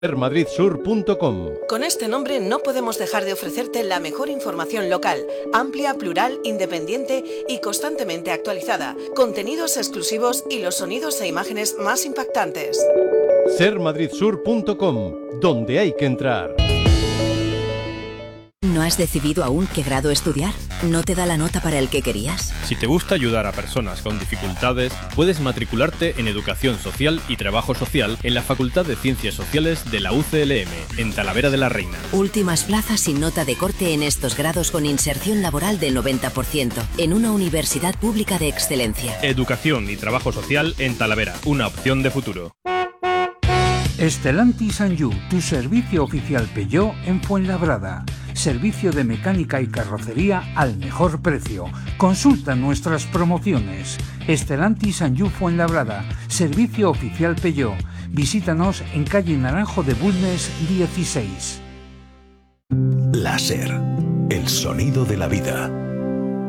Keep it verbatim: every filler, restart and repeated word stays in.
ser madrid sur punto com. Con este nombre no podemos dejar de ofrecerte la mejor información local, amplia, plural, independiente y constantemente actualizada, contenidos exclusivos y los sonidos e imágenes más impactantes. ser madrid sur punto com, donde hay que entrar. ¿No has decidido aún qué grado estudiar? ¿No te da la nota para el que querías? Si te gusta ayudar a personas con dificultades, puedes matricularte en Educación Social y Trabajo Social en la Facultad de Ciencias Sociales de la U C L M, en Talavera de la Reina. Últimas plazas sin nota de corte en estos grados con inserción laboral del noventa por ciento, en una universidad pública de excelencia. Educación y Trabajo Social en Talavera, una opción de futuro. Stellantis and You, tu servicio oficial Peugeot en Fuenlabrada. Servicio de mecánica y carrocería al mejor precio. Consulta nuestras promociones. Stellantis and You Fuenlabrada, servicio oficial Peugeot. Visítanos en calle Naranjo de Bulnes dieciséis. Láser, el sonido de la vida.